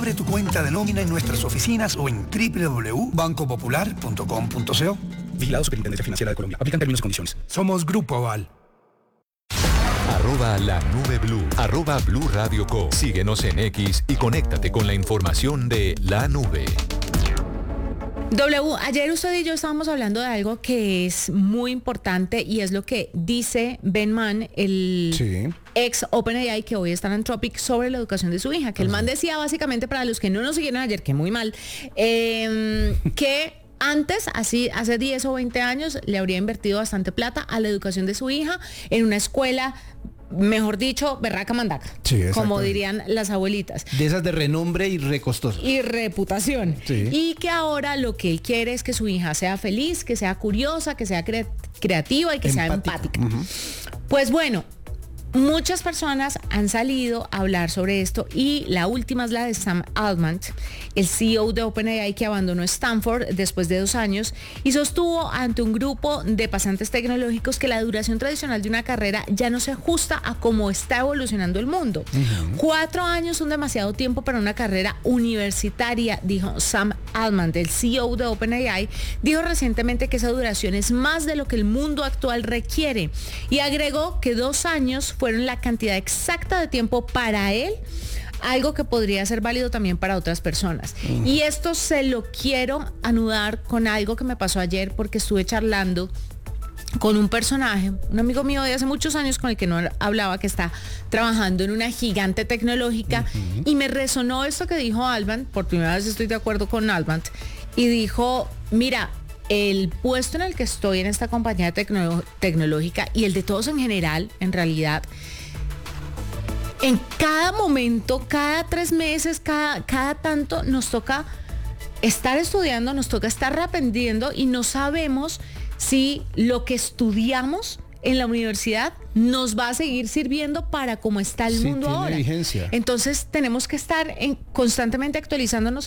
Abre tu cuenta de nómina en nuestras oficinas o en www.bancopopular.com.co. Vigilado Superintendencia Financiera de Colombia. Aplican términos y condiciones. Somos Grupo Aval. @lanubeblu, @Blue Radio Co. Síguenos en X y conéctate con la información de la nube. Ayer usted y yo estábamos hablando de algo que es muy importante y es lo que dice Ben Man, el ex OpenAI que hoy está en Anthropic, sobre la educación de su hija. Que el man decía básicamente, para los que no nos siguieron ayer, que muy mal, que antes, hace 10 o 20 años, le habría invertido bastante plata a la educación de su hija en una escuela, mejor dicho, berraca mandaca, como dirían las abuelitas. De esas de renombre y recostosas. Y reputación. Sí. Y que ahora lo que él quiere es que su hija sea feliz, que sea curiosa, que sea creativa y que sea empática. Pues bueno, muchas personas han salido a hablar sobre esto y la última es la de Sam Altman, el CEO de OpenAI, que abandonó Stanford después de 2 años y sostuvo ante un grupo de pasantes tecnológicos que la duración tradicional de una carrera ya no se ajusta a cómo está evolucionando el mundo. 4 años son demasiado tiempo para una carrera universitaria, dijo Sam Altman, el CEO de OpenAI. Dijo recientemente que esa duración es más de lo que el mundo actual requiere y agregó que 2 años fueron la cantidad exacta de tiempo para él, algo que podría ser válido también para otras personas. Y esto se lo quiero anudar con algo que me pasó ayer, porque estuve charlando con un personaje, un amigo mío de hace muchos años con el que no hablaba, que está trabajando en una gigante tecnológica, y me resonó esto que dijo Altman. Por primera vez estoy de acuerdo con Altman, y dijo, mira, el puesto en el que estoy en esta compañía tecnológica y el de todos en general, en realidad, en cada momento, cada 3 meses, cada tanto, nos toca estar estudiando, nos toca estar reaprendiendo y no sabemos si lo que estudiamos en la universidad nos va a seguir sirviendo para cómo está el mundo ahora. Vigencia. Entonces tenemos que estar constantemente actualizándonos.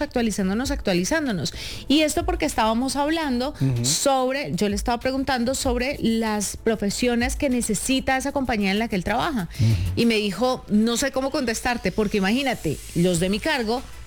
Y esto porque estábamos hablando sobre, yo le estaba preguntando sobre las profesiones que necesita esa compañía en la que él trabaja. Y me dijo, no sé cómo contestarte, porque imagínate, los de mi cargo